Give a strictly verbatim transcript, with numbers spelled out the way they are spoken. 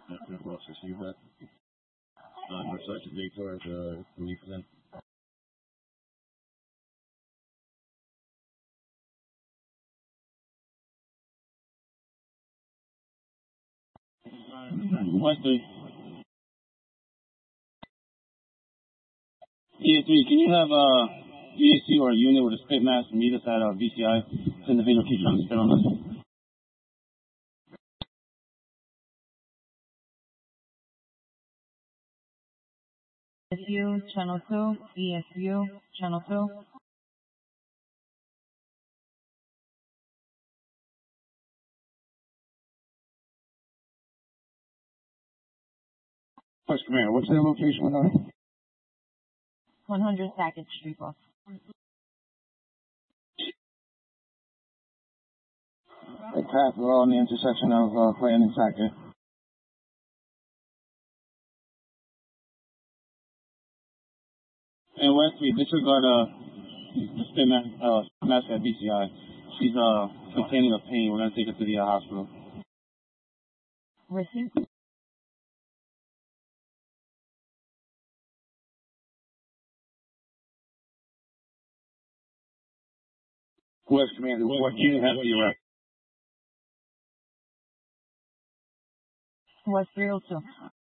After the process, you have uh, such a date for the relief then. Wesley, E A three, can you have uh, E A C or a unit with a spit mask meet us at uh, V C I? This individual keeps trying to spit on us. E S U, channel two, E S U, channel two. First Commander, what's their location with her? one hundred Sackett Street, boss. They pass, we're all in the intersection of uh, Clayton and Sackett. And Wesley, disregard uh, the spit mask, uh, mask at B C I. She's uh, complaining of pain. We're going to take her to the uh, hospital. Receive. West Commander, what unit have you at? West three oh two.